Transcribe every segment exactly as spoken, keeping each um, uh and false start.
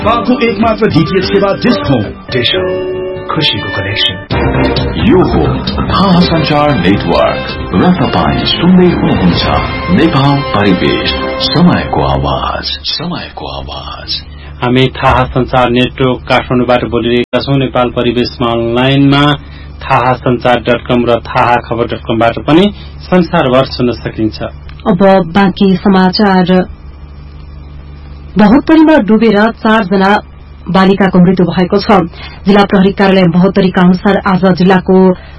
नेपालको एकमात्र डीटीएच सेवा डिश होम। डिश होम, खुशीको कनेक्सन। यो हो थाहा संचार नेटवर्क र तपाईं सुन्दै हुनुहुन्छ नेपाल परिवेश, समयको आवाज, समयको आवाज। हामी थाहा संचार नेटवर्क काठमाडौँबाट बोलिरहेका छौं। नेपाल परिवेशमा अनलाइनमा थाहा संचार डट कम र थाहा खबर डट कमबाट पनि संसारभर सुन्न सकिन्छ। अब बाँकी समाचार। महोत्तरीमा डुबेर चारजना बालिकाको मृत्यु भएको छ। जिल्ला प्रहरी कार्यालय महोत्तरीका अनुसार आज जिल्लाको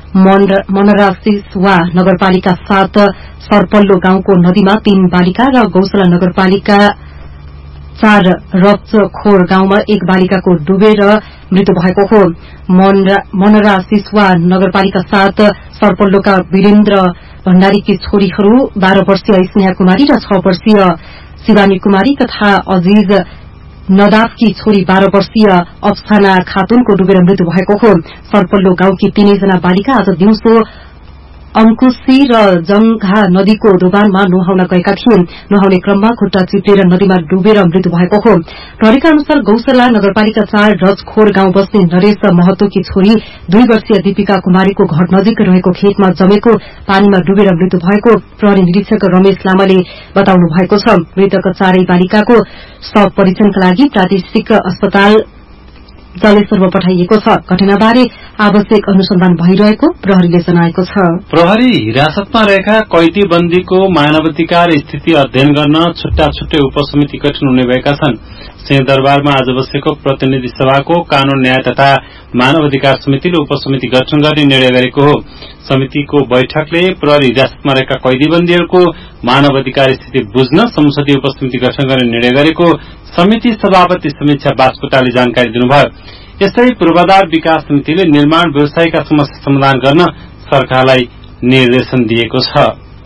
मनरासिसवा नगरपालिका सात सरपल्लो गाउँको नदीमा तीन बालिका र गौसला नगरपालिका चार रक्चखोर गाउँमा एक बालिकाको डुबेर मृत्यु भएको हो। मनरासिसवा नगरपालिका सात सरपल्लोका वीरेन्द्र भण्डारीकी छोरीहरू बाह्र वर्षीय स्नेहा कुमारी र छ वर्षीय शिवानी कुमारी तथा अजीज नदाफकी छोरी बाह्र वर्षीय अफसाना खातुनको डुबेर मृत्यु भएको हो। सरपल्लो गाउँकी तीनैजना बालिका आज दिउँसो अंकुशी र जंघा नदीको डोबानमा नुहाउन गएका थिए। नुहाउने क्रममा खुट्टा चिप्लेर नदीमा डुबेर मृत्यु भएको हो। प्रहरीका अनुसार गौसला नगरपालिका चार रजखोर गाउँ बस्ने नरेश महतोकी छोरी दुई वर्षीय दीपिका कुमारीको घर नजिक रहेको खेतमा जमेको पानीमा डुबेर मृत्यु भएको प्रहरी निरीक्षक रमेश लामाले बताउनु भएको छ। मृतक चारै बालिकाको शव परीक्षणका लागि प्रादेशिक अस्पताल जलेश्वरमा पठाइएको छ। घटनाबारे आवश्यक अनुसन्धान भइरहेको प्रहरीले जनाएको छ। प्रहरी हिरासतमा रहेका कैदी बन्दीको मानवाधिकार स्थिति अध्ययन गर्न छुट्टा छुट्टै उपसमिति गठन हुने भएका छन्। सिंहदरबारमा आज बसेको प्रतिनिधि सभाको कानून न्याय तथा मानवाधिकार समितिले उपसमिति गठन गर्ने निर्णय गरेको हो। समितिको बैठकले प्रहरी हिरासतमा रहेका कैदीबन्दीहरूको मानवाधिकार स्थिति बुझ्न संसदीय उपसमिति गठन गर्ने निर्णय गरेको समिति सभापति समीक्षा बास्कोटाले जानकारी दिनुभयो। यस्तै पूर्वाधार विकास समितिले निर्माण व्यवसायका समस्या समाधान गर्न सरकारलाई निर्देशन दिएको छ।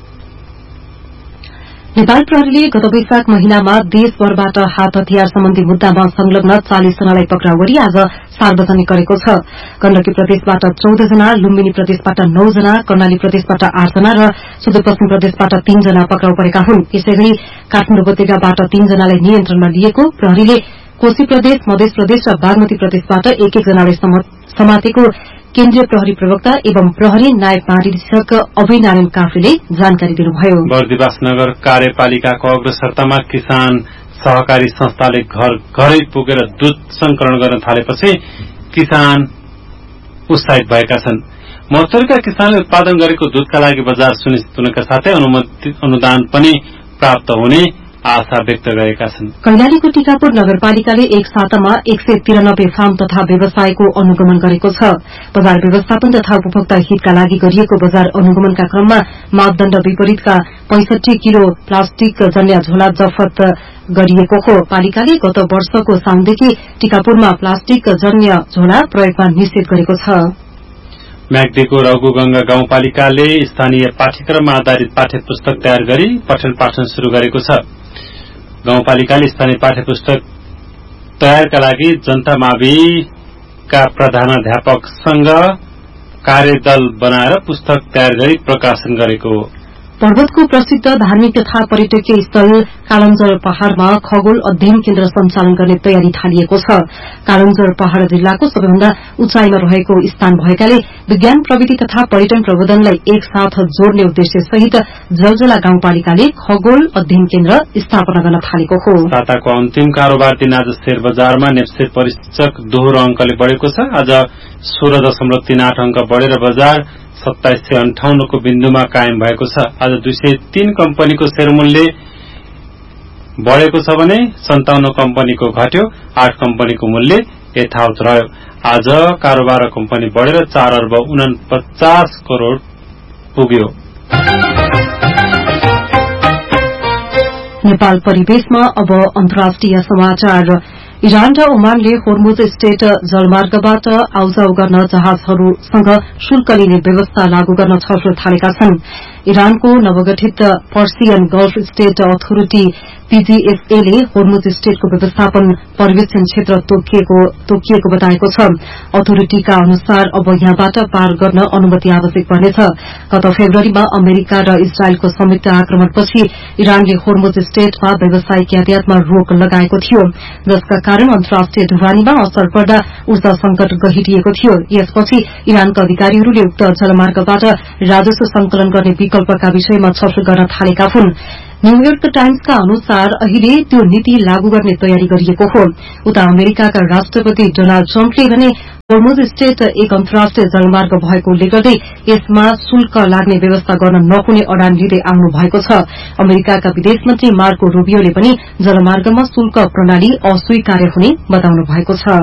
नेपाल प्रहरीले गत वैशाख महिनामा देशभरबाट हात हतियार सम्बन्धी मुद्दामा संलग्न चालिस जनालाई पक्राउ गरी आज सार्वजनिक गरेको छ। गण्डकी प्रदेशबाट चौध जना, लुम्बिनी प्रदेशबाट नौ जना, कर्णाली प्रदेशबाट आठ जना र सुदूरपश्चिम प्रदेशबाट तीन जना पक्राउ परेका हुन्। यसैगरी काठमाडौँ उपत्यकाबाट तीन जनालाई नियन्त्रणमा लिएको प्रहरीले कोशी प्रदेश, मध्य प्रदेश र बागमती प्रदेशबाट एक एक जनालाई समातेको केन्द्रीय प्रहरी प्रवक्ता एवं प्रहरी नायब महानिरीक्षक अभय नारायण काफ्रेले जानकारी दिनुभयो। बर्दिवास नगर कार्यपालिकाको अग्रसरतामा किसान सहकारी संस्थाले घर घरै पुगेर दूध संकलन गर्न थालेपछि किसान उत्साहित भएका छन्। महोत्तरीका किसानले उत्पादन गरेको दूधका लागि बजार सुनिश्चित हुनका साथै अनुदान पनि प्राप्त हुने आशा व्यक्त गरेका छन्। कैलालीको टीकापुर नगरपालिकाले एक सातामा एक सय तिरानब्बे फार्म तथा व्यवसायको अनुगमन गरेको छ। बजार व्यवस्थापन तथा उपभोक्ता हितका लागि गरिएको बजार अनुगमनका क्रममा मापदण्ड विपरीतका पैंसठी किलो प्लास्टिक जन्य झोला जफत गरिएको हो। पालिकाले गत वर्षको साउनदेखि टीकापुरमा प्लास्टिक जन्य झोला प्रयोगमा निषेध गरेको छ। म्याग्दीको रघुगंगा गाउँपालिकाले स्थानीय पाठ्यक्रम आधारित पाठ्य पुस्तक तयार गरी पठन पाठन शुरू गरेको छ। गाउँपालिकाले स्थानीय पाठ्य पुस्तक तयारका लागि जनता माविका प्रधानाध्यापकसँग कार्यदल बनाएर पुस्तक तयार गरी प्रकाशन गरेको हो। पर्वतको प्रसिद्ध धार्मिक तथा पर्यटकीय स्थल कालंजर पहाड़मा खगोल अध्ययन केन्द्र सञ्चालन गर्ने तयारी थालिएको छ। कालंजर पहाड़ जिल्लाको सबैभन्दा उचाइमा रहेको स्थान भएकाले विज्ञान प्रविधि तथा पर्यटन प्रबन्धनलाई एक साथ जोड्ने उद्देश्य सहित जलजला गाउँपालिकाले खगोल अध्ययन केन्द्र स्थापना गर्न थालेको हो। साताको अन्तिम कारोबार दिन आज शेयर बजारमा नेप्से परिसूचक दोहोरो अंकले बढ़ेको छ। आज सोह्र दशमलव तीन आठ अंक बढ़ेर बजार सत्ताइस सय अन्ठाउन्नको बिन्दुमा कायम भएको छ। आज दुई सय तीन कम्पनीको शेयर मूल्य बढ़ेको छ भने सन्ताउन्न कम्पनीको घट्यो, आठ कम्पनीको मूल्य यथावत रह्यो। आज कारोबार कम्पनी बढ़ेर चार अर्ब उनपचास करोड़ पुग्यो। नेपाल परिवेशमा अब अन्तर्राष्ट्रिय समाचार। इरान र ओमानले होर्मुज स्टेट जलमार्गबाट आउजाउ गर्न जहाजहरूसँग शुल्क लिने व्यवस्था लागू गर्न छलफल थालेका छन्। इरानको नवगठित पर्सियन गल्फ स्टेट अथोरिटी पीजीएसए ले होर्मुज स्टेटको व्यवस्थापन पर्यवेक्षण क्षेत्र तोकिएको बताएको छ। अथोरिटीका अनुसार अब यहाँबाट पार गर्न अनुमति आवश्यक पर्नेछ। गत फेब्रुअरीमा अमेरिका र इजरायलको संयुक्त आक्रमणपछि इरानले होर्मुज स्टेटमा व्यावसायिक यातायातमा रोक लगाएको थियो, जसका कारण अन्तर्राष्ट्रिय ढुवानीमा असर पर्दा ऊर्जा संकट गहिरिएको थियो। यसपछि इरानका अधिकारीहरूले उक्त जलमार्गबाट राजस्व संकलन गर्ने विकल्पका विषयमा छलफल गर्न थालेका हुन्। न्यूयोर्क टाइम्सका अनुसार अहिले त्यो नीति लागू गर्ने तयारी गरिएको हो। उता अमेरिकाका राष्ट्रपति डोनाल्ड ट्रम्पले भने होर्मुज स्ट्रेट एक अन्तर्राष्ट्रिय जलमार्ग भएको उल्लेख गर्दै यसमा शुल्क लाग्ने व्यवस्था गर्न नहुने अडान लिँदै आउनु भएको छ। अमेरिकाका विदेश मन्त्री मार्को रूबियोले पनि जलमार्गमा शुल्क प्रणाली अस्वीकार्य हुने बताउनु भएको छ।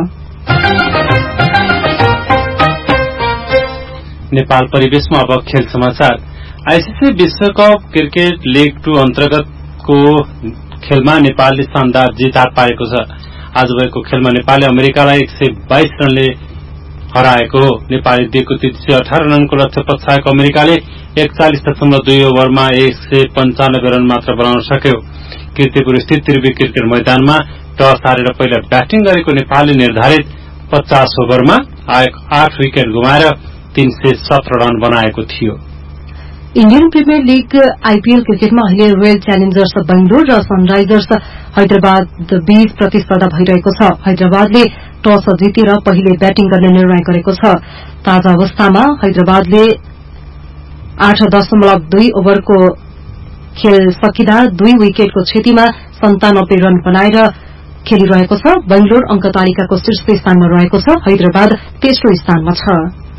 नेपाल परिवेशमा अब खेल समाचार। आईसीसी विश्वकप क्रिकेट लीग टू अन्तर्गतको खेलमा नेपालले शानदार जित हात पारेको छ। आज भएको खेलमा नेपालले अमेरिकालाई एक सय बाइस रनले हराएको हो। नेपालले दिएको तीन सय अठार रनको लक्ष्य पछ्याएको अमेरिकाले एकचालिस दशमलव दुई ओभरमा एक सय पञ्चानब्बे रन मात्र बनाउन सक्यो। कीर्तिपुर स्थित त्रिवी क्रिकेट मैदानमा टस हारेर पहिला ब्याटिङ गरेको नेपालले निर्धारित पचास ओभरमा आठ विकेट गुमाएर तीन सय सत्र रन बनाएको थियो। इण्डियन प्रिमियर लीग आईपीएल क्रिकेटमा अहिले रोयल च्यालेन्जर्स बेंगलोर र सनराइजर्स हैदराबाद बीच प्रतिस्पर्धा भइरहेको छ। हैदराबादले टस जितेर पहिले ब्याटिङ गर्ने निर्णय गरेको छ। ताजा अवस्थामा हैदराबादले आठ दशमलव दुई ओभरको खेल सकिँदा दुई विकेटको क्षतिमा सन्तानब्बे रन बनाएर खेलिरहेको छ। बेंगलोर अंक तालिकाको शीर्ष स्थानमा रहेको छ। हैदराबाद तेस्रो स्थानमा छ।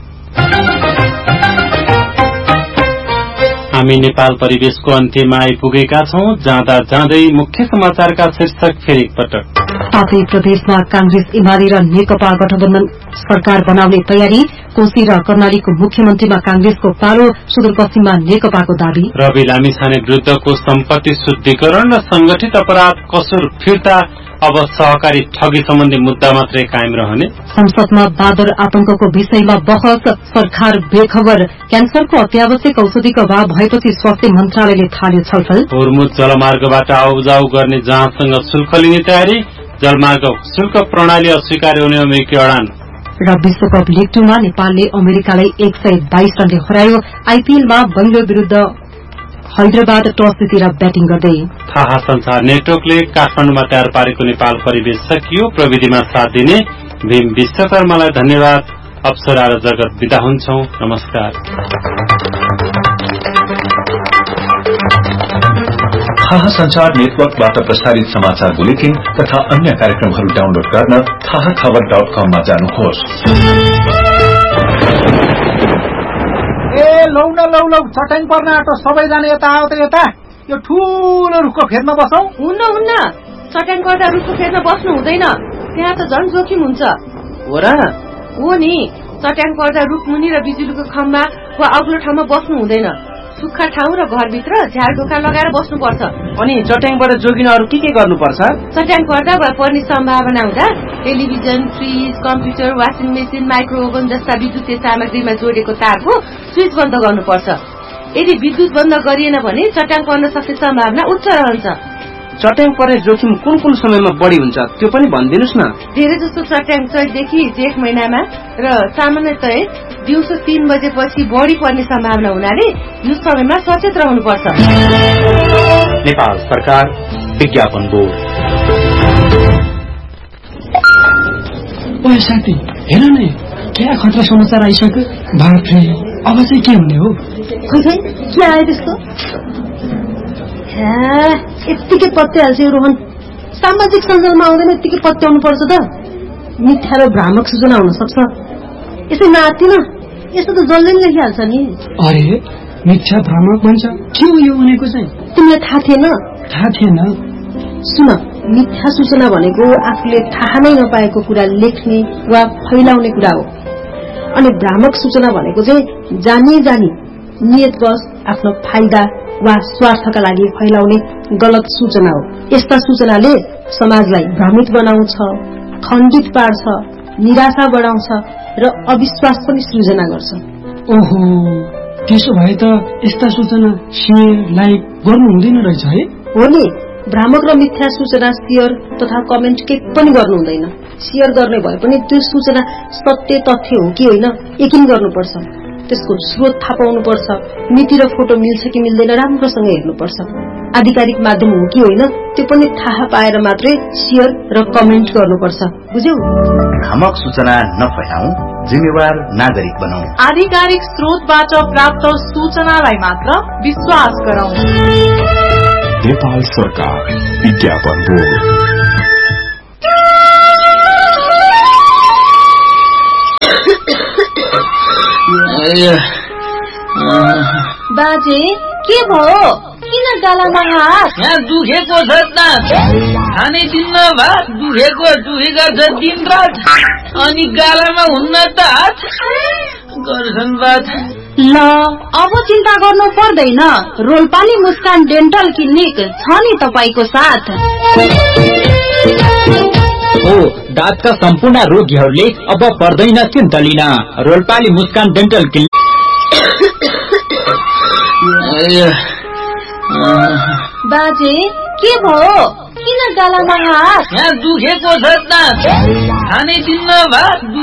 हामी नेपाल परिवेशको अन्त्यमा आइपुगेका छौं। जाँदा जाँदै मुख्य समाचारका शीर्षक फेरि एकपटक। सातै प्रदेशमा कांग्रेस एमाले र नेकपा गठबन्धन सरकार बनाउने तयारी। कोशी र कर्णालीको मुख्यमन्त्रीमा कांग्रेसको पालो, सुदूरपश्चिममा नेकपाको दावी। रवि लामिछाने विरूद्धको सम्पत्ति शुद्धिकरण र संगठित अपराध कसुर फिर्ता, अब सहकारी ठगी सम्बन्धी मुद्दा मात्रै कायम रहने। संसदमा बादर आतंकको विषयमा बहस, सरकार बेखबर। क्यान्सरको अत्यावश्यक औषधिको अभाव भएपछि स्वास्थ्य मन्त्रालयले थाल्यो छलफल। होर्मुज जलमार्गबाट आउजाउ गर्ने जहाजसँग शुल्क लिने तयारी। जलमार्ग शुल्क प्रणाली अस्वीकार हुने अमेरिकी अडान। र विश्वकप लीग टूमा नेपालले अमेरिकालाई एक सय बाइस रनले हरायो। आईपीएलमा बेंगलोर विरूद्ध हैदराबाद टस जितेर ब्याटिङ गर्दै। थाहा संसार नेटवर्कले काठमाडौँमा तयार पारेको नेपाल परिवेश सकियो। प्रविधिमा साथ दिने भीम विश्वकर्मालाई धन्यवाद। अप्सरा र जगत बिदा हुन्छौं। नमस्कार। थाहा संचार नेटवर्कबाट प्रसारित समाचार बुलेटिन तथा अन्य कार्यक्रमहरू डाउनलोड गर्न थाहा खबर डट कममा जानुहोस्। ए लौ न लौ लौ चट्याङ पर्न आँटो, सबैजना यता आऊ त यता। यो ठूलो रुखको फेदमा बसौं। हुन्न हुन्न, चट्याङ पर्दा रुखको फेदमा बस्नु हुँदैन, त्यहाँ त झन् जोखिम हुन्छ। हो र? हो नि, चट्याङ पर्दा रुख मुनि र बिजुलीको खम्बा वा अग्लो ठाउँमा बस्नु हुँदैन। सुक्खा ठाउँ र घरभित्र झारढोका लगाएर बस्नुपर्छ। अनि चट्याङबाट जोगिन अरू के के गर्नुपर्छ? चट्याङ पर्दा वा पर्ने सम्भावना हुँदा television, fridge, computer, washing machine, micro oven जस्ता विद्युतीय सामग्रीमा जोडेको तारको स्विच बन्द गर्नुपर्छ। यदि विद्युत बन्द गरिएन भने चट्याङ पर्न सक्ने सम्भावना उच्च रहन्छ। चट्याङ पर्ने जोखिम कुन कुन समयमा बढी हुन्छ त्यो पनि भनिदिनुस् न। धेरै जस्तो चट्याङ चैतदेखि जेठ महिनामा र सामान्यतया दिउँसो तीन बजेपछि बढी पर्ने सम्भावना हुनाले यो समयमा सचेत रहनुपर्छ। नेपाल सरकार विज्ञापन बोर्ड। ओए साथी, हेर न, क्या खतरा समाचार आइसक्यो। बाफ्रे, अब चाहिँ के हुने हो? खोइ के आयो त्यस्तो? यत्तिकै पत्याइहाल्छ यो रोहन। सामाजिक सञ्जालमा आउँदैन यत्तिकै पत्याउनु पर्छ त। मिथ्या र भ्रामक सूचना हुन सक्छ। यसै नआत्तिन, यस्तो त जसले पनि लेखिहाल्छ नि। अरे मिथ्या भ्रामक भन्छ, के हो यो भनेको चाहिँ? तिमीलाई थाहा थिएन? थाहा थिएन। सुन, मिथ्या सूचना भनेको आफूले थाहा नै नपाएको कुरा लेख्ने वा फैलाउने कुरा हो। अनि भ्रामक सूचना भनेको चाहिँ जानी जानी नियतवश आफ्नो फाइदा वा स्वार्थका लागि फैलाउने गलत सूचना हो। यस्ता सूचनाले समाजलाई भ्रमित बनाउँछ, खण्डित पार्छ, निराशा बढाउँछ र अविश्वास पनि सृजना गर्छ। ओहो, त्यसो भए त यस्ता सूचना शेयर लाइक गर्नु हुँदैन रहेछ है? हो नि, भ्रामक र मिथ्या सूचना शेयर तथा कमेन्ट के पनि गर्नु हुँदैन। शेयर गर्ने भए पनि त्यो सूचना सत्य तथ्य हो कि होइन यकिन गर्नुपर्छ। भ्रामक र मिथ्या सूचना शेयर लाइक गर्नु हुँदैन। ओहो, त्यसो भए त यस्ता सूचना शेयर लाइक गर्नु हुँदैन रहेछ है? हो नि, भ्रामक र मिथ्या सूचना शेयर तथा कमेन्ट के पनि गर्नु हुँदैन। शेयर गर्ने भए पनि त्यो सूचना सत्य तथ्य हो कि होइन यकिन गर्नुपर्छ। त्यसको स्रोत थाहा पाउनुपर्छ, मिति र फोटो मिल्छ कि मिल्दैन राम्रोसँग हेर्नुपर्छ। आधिकारिक माध्यम हो कि होइन त्यो पनि थाहा पाएर मात्रै शेयर र कमेन्ट गर्नुपर्छ। बुझ्यौ? भ्रामक सूचना नफैलाऊ, जिम्मेवार नागरिक बनाऊ। आधिकारिक स्रोतबाट प्राप्त सूचनालाई मात्र विश्वास गरौं। नेपाल सरकार विज्ञापन बोर्ड। बाजे के भयो? किन गालामा हात? यहाँ दुखेको छ त, खाने दिन्न भात दुखेको दुखेका छ दिन रात, अनि गालामा हुन्न त हात गर्छन् बात। ल अब चिन्ता गर्नु पर्दैन, रोल्पाली मुस्कान डेन्टल क्लिनिक छ नि तपाईको साथ। हो, दाँतका सम्पूर्ण रोगीहरूले अब पर्दैन चिन्ता लिन। रोल्पाली मुस्कान डेन्टल क्लिनिक। बाजे के भयो? किन गालामा हात? यहाँ दुखेको छ त, खाने दिन्न भात